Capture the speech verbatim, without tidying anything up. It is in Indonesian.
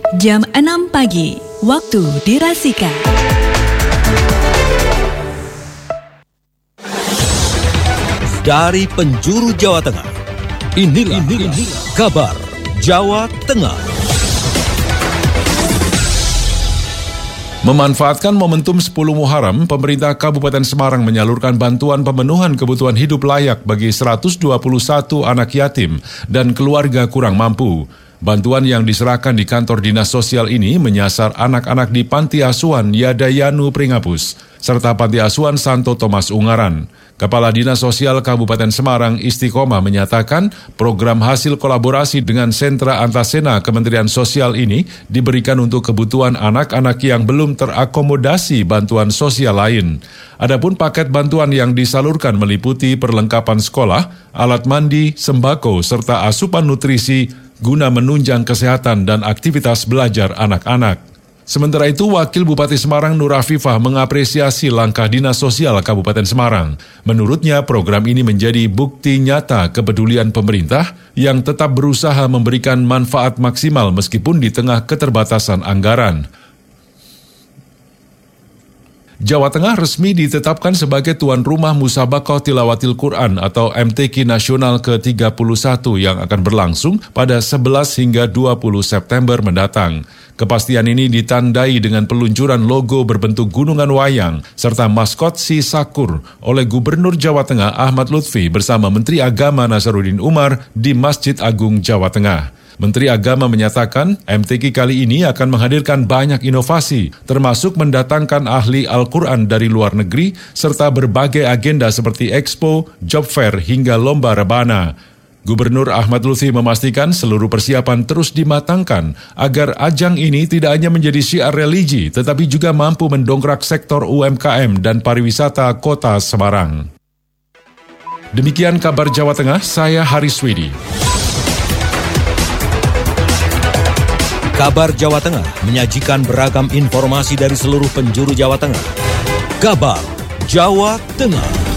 Jam enam pagi, waktu dirasika. Dari penjuru Jawa Tengah, inilah, inilah, inilah kabar Jawa Tengah. Memanfaatkan momentum sepuluh Muharram, pemerintah Kabupaten Semarang menyalurkan bantuan pemenuhan kebutuhan hidup layak bagi seratus dua puluh satu anak yatim dan keluarga kurang mampu. Bantuan yang diserahkan di kantor Dinas Sosial ini menyasar anak-anak di Panti Asuhan Yadayanu Pringapus, serta Panti Asuhan Santo Thomas Ungaran. Kepala Dinas Sosial Kabupaten Semarang Istiqomah menyatakan program hasil kolaborasi dengan Sentra Antasena Kementerian Sosial ini diberikan untuk kebutuhan anak-anak yang belum terakomodasi bantuan sosial lain. Adapun paket bantuan yang disalurkan meliputi perlengkapan sekolah, alat mandi, sembako, serta asupan nutrisi guna menunjang kesehatan dan aktivitas belajar anak-anak. Sementara itu, Wakil Bupati Semarang Nur Afifah mengapresiasi langkah Dinas Sosial Kabupaten Semarang. Menurutnya, program ini menjadi bukti nyata kepedulian pemerintah yang tetap berusaha memberikan manfaat maksimal meskipun di tengah keterbatasan anggaran. Jawa Tengah resmi ditetapkan sebagai tuan rumah Musabaqah Tilawatil Quran atau M T Q Nasional ke tiga puluh satu yang akan berlangsung pada sebelas hingga dua puluh September mendatang. Kepastian ini ditandai dengan peluncuran logo berbentuk gunungan wayang serta maskot si Sakur oleh Gubernur Jawa Tengah Ahmad Lutfi bersama Menteri Agama Nasaruddin Umar di Masjid Agung Jawa Tengah. Menteri Agama menyatakan M T Q kali ini akan menghadirkan banyak inovasi, termasuk mendatangkan ahli Al-Quran dari luar negeri, serta berbagai agenda seperti expo, job fair, hingga lomba rebana. Gubernur Ahmad Lutfi memastikan seluruh persiapan terus dimatangkan agar ajang ini tidak hanya menjadi syiar religi, tetapi juga mampu mendongkrak sektor U M K M dan pariwisata kota Semarang. Demikian kabar Jawa Tengah, saya Haris Widi. Kabar Jawa Tengah menyajikan beragam informasi dari seluruh penjuru Jawa Tengah. Kabar Jawa Tengah.